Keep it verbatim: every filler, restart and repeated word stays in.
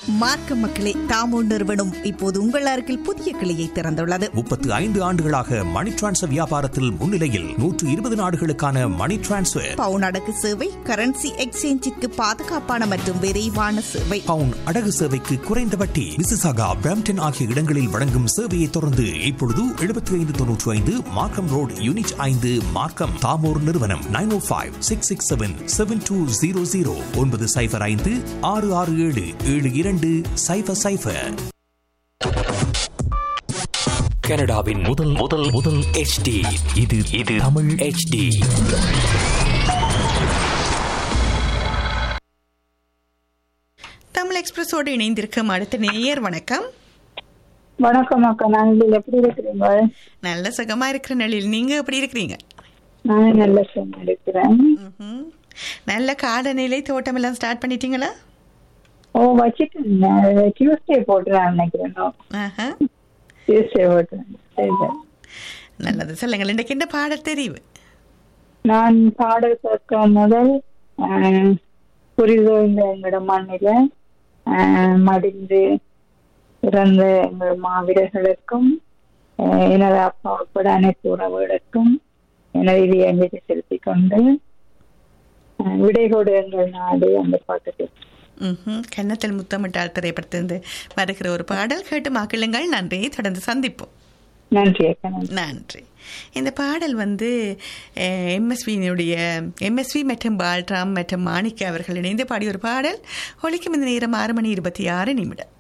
மார்க்க மக்களே, தாமோ நிறுவனம் இப்போது உங்கள் அருகில் புதிய கிளையை திறந்துள்ளது. முப்பத்து ஐந்து ஆண்டுகளாக மணி டிரான்ஸ்ஃபர் வியாபாரத்தில் முன்னிலையில் நூற்று இருபது நாடுகளுக்கான மணி டிரான்ஸ்ஃபர், பவுன் அடகு சேவை, கரன்சி எக்ஸ்சேஞ்சிற்கு பாதுகாப்பான மற்றும் விரைவான சேவை, பவுன் அடகு சேவைக்கு குறைந்த வட்டி, மிசிசாகா, பிரம்டன் ஆகிய இடங்களில் வழங்கும் சேவையை தொடர்ந்து இப்பொழுது எழுபத்தி ஐந்து தொன்னூற்றி ஐந்து மார்க்கம் ரோடு, யூனிட் ஐந்து, மார்க்கம். தாமோர் நிறுவனம் நைன் ஓ five six six seven seven two zero zero ஒன்பது சைபர் ஐந்து ஆறு ஆறு ஏழு ஏழு இரண்டு சைபர் சைபர். கனடாவின் முதல் முதல் முதல் எச் டி இது இது தமிழ் எச் டி. தமிழ் எக்ஸ்பிரஸோடு இணைந்திருக்கும் அடுத்த நேயர். வணக்கம். வணக்கம் அக்கா, நாங்கள் எப்படி இருக்கிறீங்க? நல்ல சுகமா இருக்கிற நிலையில் நீங்க எப்படி இருக்கிறீங்க? நான் நல்ல சுகமா இருக்கிறேன். நல்ல காலநிலை, தோட்டம் எல்லாம் ஸ்டார்ட் பண்ணிட்டீங்களா? ஓ, வச்சுட்டேன். டியூஸ்டே போட்டுறேன் நினைக்கிறேன். டியூஸ்டே போட்டுறேன். நல்லது, சொல்லுங்கள். இன்றைக்கு என்ன பாடல் தெரிவு? நான் பாடல் கேட்க முதல் புரிதோய்ந்த எங்களோட மண்ணில மடிந்து இறந்த எங்கள் மாவீரர்களுக்கும் எனது அப்பா உட்பட அனைத்து உறவுகளுக்கும் எனது இதை அஞ்சலி செலுத்திக் கொண்டு விடைகோடு எங்கள் நாடு அந்த பாட்டுக்கு கன்னத்தில் முத்தமிட்டால் திரைப்படத்திலிருந்து வருகிற ஒரு பாடல் கேட்டு மக்களுங்கள். நன்றி, தொடர்ந்து சந்திப்போம். நன்றி நன்றி. இந்த பாடல் வந்து எம்எஸ்வியினுடைய எம்எஸ்வி மற்றும் பால்ராம் மற்றும் மாணிக்க அவர்கள் இணைந்து பாடிய ஒரு பாடல். ஒலிக்கும் இந்த நேரம் ஆறு மணி இருபத்தி ஆறு நிமிடம்.